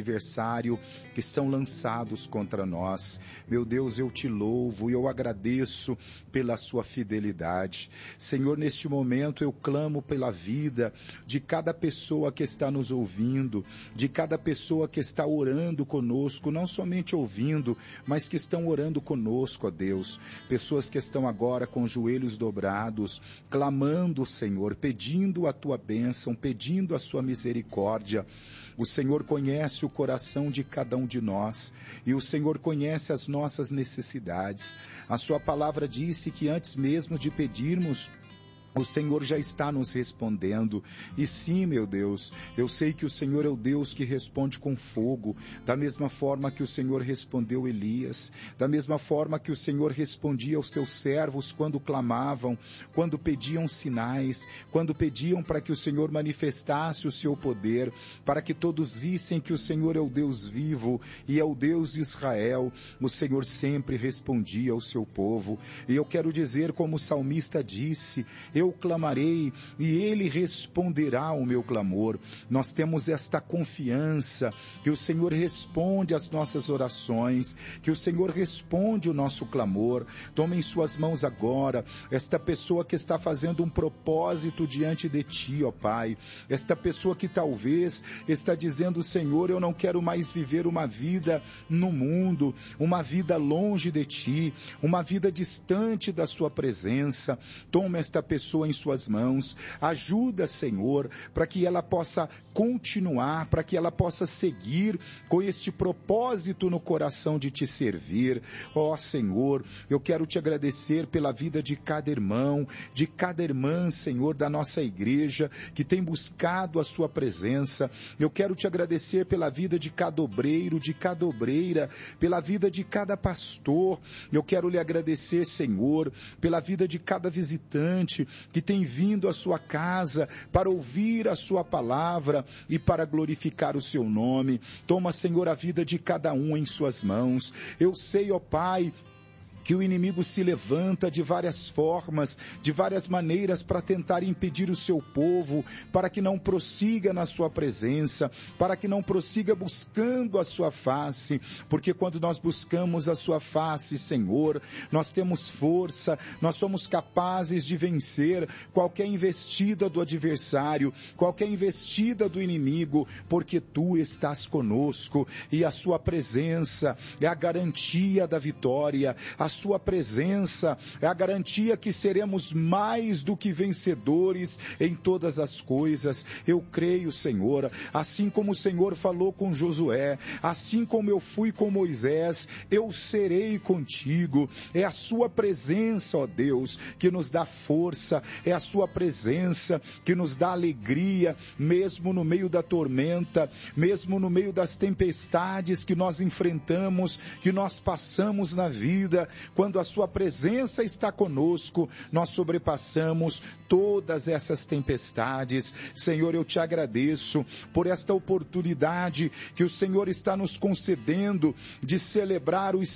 adversário que são lançados contra nós. Meu Deus, eu te louvo e eu agradeço pela sua fidelidade. Senhor, neste momento eu clamo pela vida de cada pessoa que está nos ouvindo, de cada pessoa que está orando conosco, não somente ouvindo, mas que estão orando conosco, ó Deus. Pessoas que estão agora com os joelhos dobrados, clamando, Senhor, pedindo a tua bênção, pedindo a sua misericórdia. O Senhor conhece o coração de cada um de nós e o Senhor conhece as nossas necessidades. A sua palavra disse que antes mesmo de pedirmos, o Senhor já está nos respondendo. E sim, meu Deus, eu sei que o Senhor é o Deus que responde com fogo, da mesma forma que o Senhor respondeu Elias, da mesma forma que o Senhor respondia aos teus servos quando clamavam, quando pediam sinais, quando pediam para que o Senhor manifestasse o seu poder, para que todos vissem que o Senhor é o Deus vivo e é o Deus de Israel. O Senhor sempre respondia ao seu povo. E eu quero dizer, como o salmista disse, eu clamarei e ele responderá ao meu clamor. Nós temos esta confiança que o Senhor responde às nossas orações, que o Senhor responde o nosso clamor. Toma em suas mãos agora esta pessoa que está fazendo um propósito diante de ti, ó Pai. Esta pessoa que talvez está dizendo, Senhor, eu não quero mais viver uma vida no mundo, uma vida longe de ti, uma vida distante da sua presença. Toma esta pessoa em suas mãos, ajuda, Senhor, para que ela possa continuar, para que ela possa seguir com este propósito no coração de te servir. Ó Senhor, eu quero te agradecer pela vida de cada irmão, de cada irmã, Senhor, da nossa igreja, que tem buscado a sua presença. Eu quero te agradecer pela vida de cada obreiro, de cada obreira, pela vida de cada pastor. Eu quero lhe agradecer, Senhor, pela vida de cada visitante que tem vindo à sua casa para ouvir a sua palavra e para glorificar o seu nome. Toma, Senhor, a vida de cada um em suas mãos. Eu sei, ó Pai, que o inimigo se levanta de várias formas, de várias maneiras para tentar impedir o seu povo, para que não prossiga na sua presença, para que não prossiga buscando a sua face, porque quando nós buscamos a sua face, Senhor, nós temos força, nós somos capazes de vencer qualquer investida do adversário, qualquer investida do inimigo, porque tu estás conosco e a sua presença é a garantia da vitória. A sua presença é a garantia que seremos mais do que vencedores em todas as coisas. Eu creio, Senhor, assim como o Senhor falou com Josué, assim como eu fui com Moisés, eu serei contigo. É a sua presença, ó Deus, que nos dá força, é a sua presença que nos dá alegria, mesmo no meio da tormenta, mesmo no meio das tempestades que nós enfrentamos, que nós passamos na vida. Quando a sua presença está conosco, nós sobrepassamos todas essas tempestades. Senhor, eu te agradeço por esta oportunidade que o Senhor está nos concedendo de celebrar os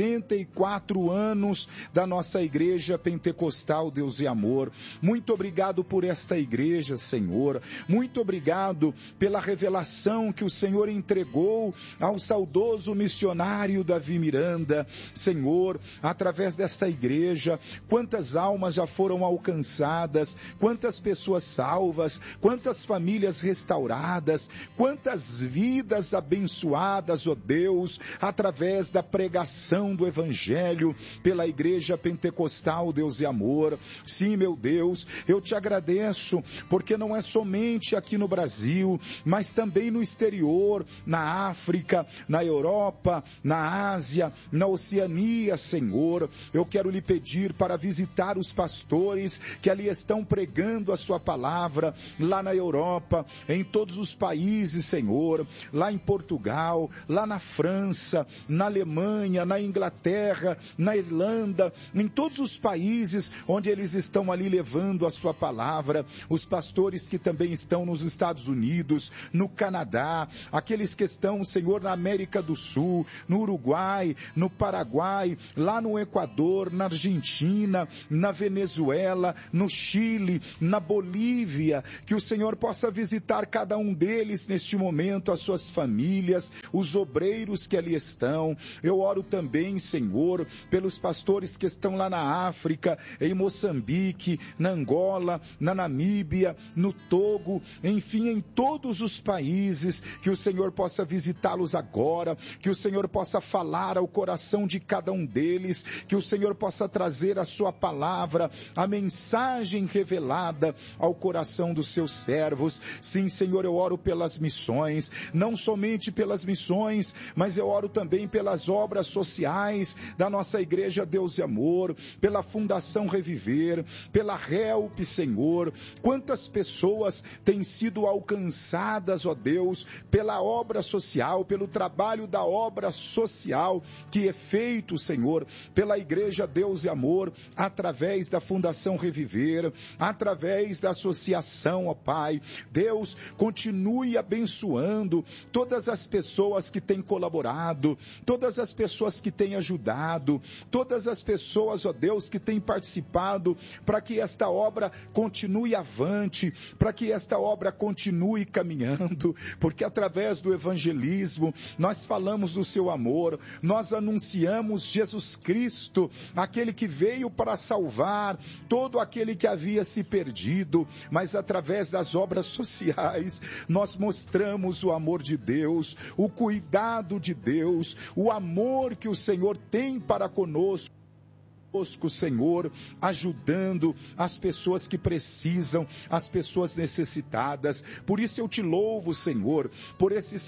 64 anos da nossa igreja pentecostal Deus e Amor. Muito obrigado por esta igreja, Senhor. Muito obrigado pela revelação que o Senhor entregou ao saudoso missionário Davi Miranda. Senhor, através desta igreja, quantas almas já foram alcançadas, quantas pessoas salvas, quantas famílias restauradas, quantas vidas abençoadas, ó Deus, através da pregação do Evangelho pela Igreja Pentecostal Deus e Amor. Sim, meu Deus, eu te agradeço, porque não é somente aqui no Brasil, mas também no exterior, na África, na Europa, na Ásia, na Oceania, Senhor. Eu quero lhe pedir para visitar os pastores que ali estão pregando a sua palavra, lá na Europa, em todos os países, Senhor, lá em Portugal, lá na França, na Alemanha, na Inglaterra, na Irlanda, em todos os países onde eles estão ali levando a sua palavra, os pastores que também estão nos Estados Unidos, no Canadá, aqueles que estão, Senhor, na América do Sul, no Uruguai, no Paraguai, lá lá no Equador, na Argentina, na Venezuela, no Chile, na Bolívia, que o Senhor possa visitar cada um deles neste momento, as suas famílias, os obreiros que ali estão. Eu oro também, Senhor, pelos pastores que estão lá na África, em Moçambique, na Angola, na Namíbia, no Togo, enfim, em todos os países, que o Senhor possa visitá-los agora, que o Senhor possa falar ao coração de cada um deles, que o Senhor possa trazer a sua palavra, a mensagem revelada ao coração dos seus servos. Sim, Senhor, eu oro pelas missões, não somente pelas missões, mas eu oro também pelas obras sociais da nossa Igreja Deus e Amor, pela Fundação Reviver, pela Help, Senhor. Quantas pessoas têm sido alcançadas, ó Deus, pela obra social, pelo trabalho da obra social que é feito, Senhor, pela Igreja Deus e Amor, através da Fundação Reviver, através da associação, ó Pai. Deus, continue abençoando todas as pessoas que têm colaborado, todas as pessoas que têm ajudado, todas as pessoas, ó Deus, que têm participado, para que esta obra continue avante, para que esta obra continue caminhando, porque através do evangelismo nós falamos do seu amor, nós anunciamos Jesus Cristo, aquele que veio para salvar todo aquele que havia se perdido, mas através das obras sociais nós mostramos o amor de Deus, o cuidado de Deus, o amor que o Senhor tem para conosco, Senhor, ajudando as pessoas que precisam, as pessoas necessitadas. Por isso eu te louvo, Senhor, por esses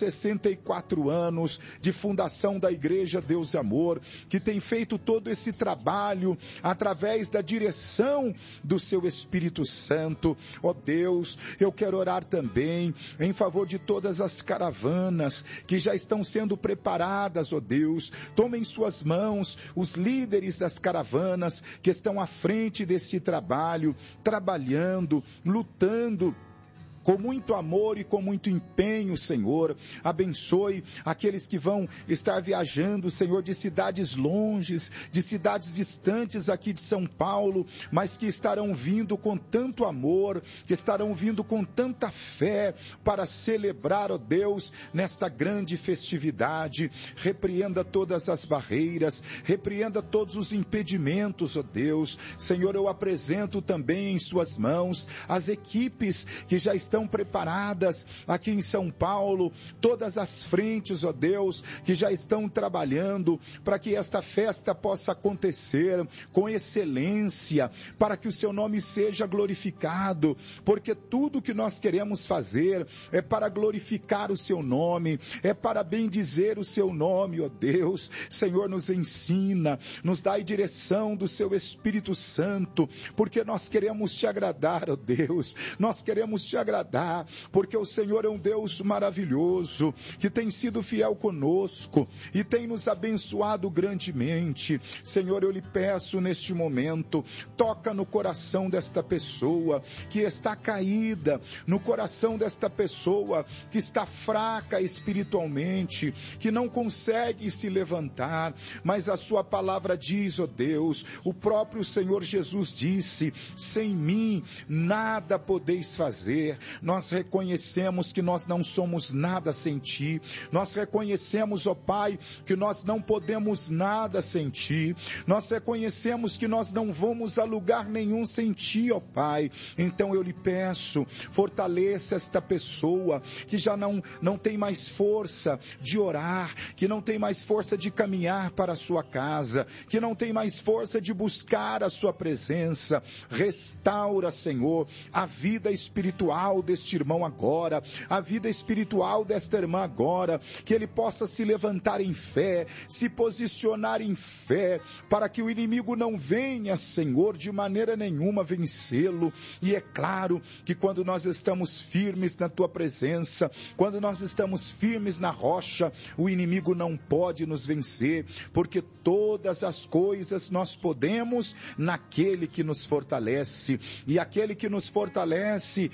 64 anos de fundação da Igreja Deus e Amor, que tem feito todo esse trabalho através da direção do seu Espírito Santo. Ó Deus, eu quero orar também em favor de todas as caravanas que já estão sendo preparadas, ó Deus. Toma em suas mãos os líderes das caravanas que estão à frente desse trabalho, trabalhando, lutando com muito amor e com muito empenho, Senhor. Abençoe aqueles que vão estar viajando, Senhor, de cidades longes, de cidades distantes aqui de São Paulo, mas que estarão vindo com tanto amor, que estarão vindo com tanta fé para celebrar, ó Deus, nesta grande festividade. Repreenda todas as barreiras, repreenda todos os impedimentos, ó Deus. Senhor, eu apresento também em suas mãos as equipes que já estão preparadas aqui em São Paulo, todas as frentes, ó Deus, que já estão trabalhando para que esta festa possa acontecer com excelência, para que o seu nome seja glorificado, porque tudo que nós queremos fazer é para glorificar o seu nome, é para bendizer o seu nome, ó Deus. Senhor, nos ensina, nos dá a direção do seu Espírito Santo, porque nós queremos te agradar, ó Deus, nós queremos te agradar, porque o Senhor é um Deus maravilhoso, que tem sido fiel conosco e tem nos abençoado grandemente. Senhor, eu lhe peço neste momento, toca no coração desta pessoa que está caída, no coração desta pessoa que está fraca espiritualmente, que não consegue se levantar, mas a sua palavra diz, ó Deus, o próprio Senhor Jesus disse: sem mim nada podeis fazer. Nós reconhecemos que nós não somos nada sem Ti. Nós reconhecemos, ó Pai, que nós não podemos nada sem Ti. Nós reconhecemos que nós não vamos a lugar nenhum sem Ti, ó Pai. Então eu lhe peço, fortaleça esta pessoa que já não tem mais força de orar, que não tem mais força de caminhar para a sua casa, que não tem mais força de buscar a sua presença. Restaura, Senhor, a vida espiritual deste irmão agora, a vida espiritual desta irmã agora, que ele possa se levantar em fé, se posicionar em fé, para que o inimigo não venha, Senhor, de maneira nenhuma vencê-lo. E é claro que quando nós estamos firmes na Tua presença, quando nós estamos firmes na rocha, o inimigo não pode nos vencer, porque todas as coisas nós podemos naquele que nos fortalece, e aquele que nos fortalece é Cristo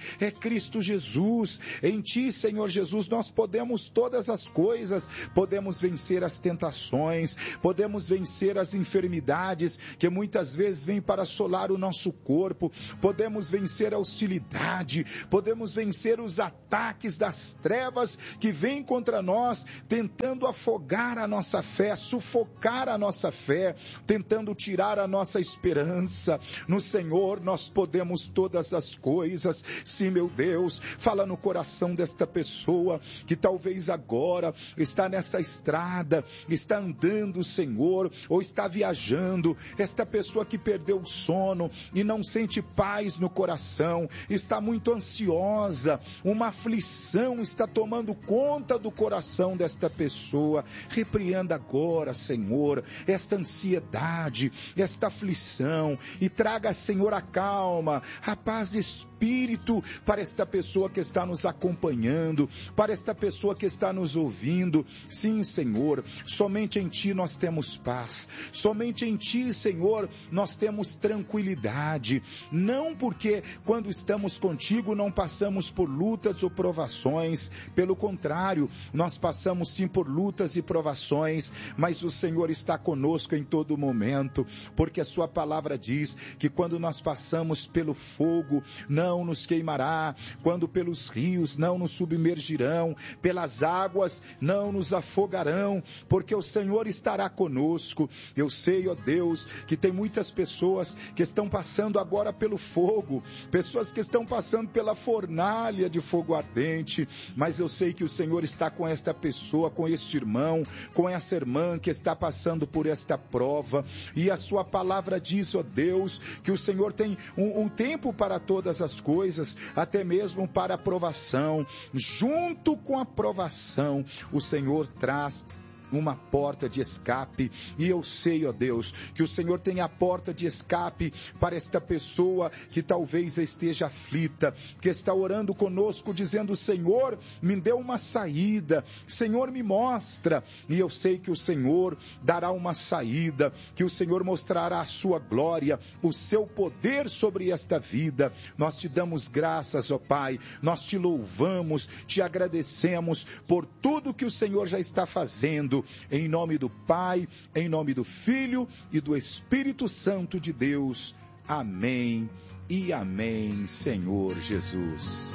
Cristo Jesus. Em Ti, Senhor Jesus, nós podemos todas as coisas, podemos vencer as tentações, podemos vencer as enfermidades que muitas vezes vêm para assolar o nosso corpo, podemos vencer a hostilidade, podemos vencer os ataques das trevas que vêm contra nós, tentando afogar a nossa fé, sufocar a nossa fé, tentando tirar a nossa esperança. No Senhor nós podemos todas as coisas. Sim, meu Deus, fala no coração desta pessoa que talvez agora está nessa estrada, está andando, Senhor, ou está viajando, esta pessoa que perdeu o sono e não sente paz no coração, está muito ansiosa, uma aflição está tomando conta do coração desta pessoa. Repreenda agora, Senhor, esta ansiedade, esta aflição, e traga, Senhor, a calma, a paz de espírito para esta pessoa que está nos acompanhando, para esta pessoa que está nos ouvindo. Sim, Senhor, somente em Ti nós temos paz, somente em Ti, Senhor, nós temos tranquilidade, não porque quando estamos contigo não passamos por lutas ou provações, pelo contrário, nós passamos sim por lutas e provações, mas o Senhor está conosco em todo momento, porque a sua palavra diz que quando nós passamos pelo fogo, não nos queimará, quando pelos rios não nos submergirão, pelas águas não nos afogarão, porque o Senhor estará conosco. Eu sei, ó Deus, que tem muitas pessoas que estão passando agora pelo fogo, pessoas que estão passando pela fornalha de fogo ardente, mas eu sei que o Senhor está com esta pessoa, com este irmão, com essa irmã que está passando por esta prova, e a sua palavra diz, ó Deus, que o Senhor tem um tempo para todas as coisas, até mesmo para a provação. Junto com a provação, o Senhor traz uma porta de escape, e eu sei, ó Deus, que o Senhor tem a porta de escape para esta pessoa que talvez esteja aflita, que está orando conosco, dizendo, Senhor, me dê uma saída, Senhor, me mostra, e eu sei que o Senhor dará uma saída, que o Senhor mostrará a sua glória, o seu poder sobre esta vida. Nós te damos graças, ó Pai, nós te louvamos, te agradecemos por tudo que o Senhor já está fazendo, em nome do Pai, em nome do Filho e do Espírito Santo de Deus. Amém e amém, Senhor Jesus.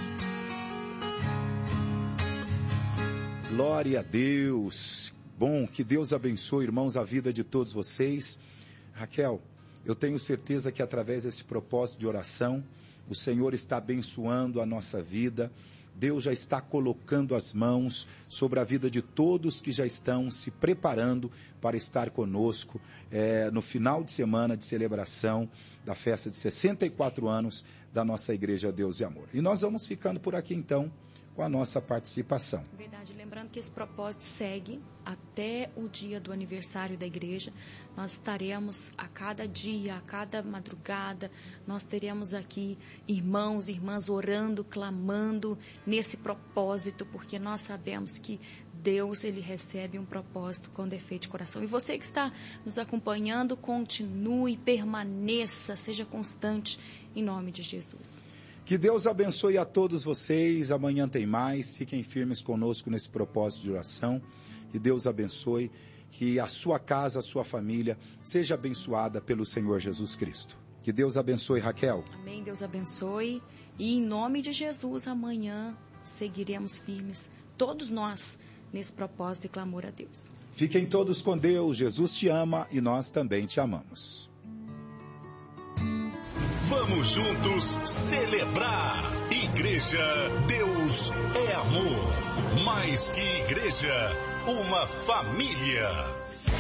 Glória a Deus. Bom, que Deus abençoe, irmãos, a vida de todos vocês. Raquel, eu tenho certeza que através desse propósito de oração, o Senhor está abençoando a nossa vida. Deus já está colocando as mãos sobre a vida de todos que já estão se preparando para estar conosco no final de semana de celebração da festa de 64 anos da nossa Igreja Deus e Amor. E nós vamos ficando por aqui então com a nossa participação. Verdade, lembrando que esse propósito segue até o dia do aniversário da igreja. Nós estaremos a cada dia, a cada madrugada, nós teremos aqui irmãos e irmãs orando, clamando nesse propósito, porque nós sabemos que Deus, Ele recebe um propósito quando é feito de coração. E você que está nos acompanhando, continue, permaneça, seja constante, em nome de Jesus. Que Deus abençoe a todos vocês. Amanhã tem mais. Fiquem firmes conosco nesse propósito de oração. Que Deus abençoe. Que a sua casa, a sua família seja abençoada pelo Senhor Jesus Cristo. Que Deus abençoe, Raquel. Amém. Deus abençoe. E em nome de Jesus, amanhã seguiremos firmes, todos nós, nesse propósito e clamor a Deus. Fiquem todos com Deus. Jesus te ama e nós também te amamos. Vamos juntos celebrar. Igreja Deus é amor. Mais que igreja, uma família.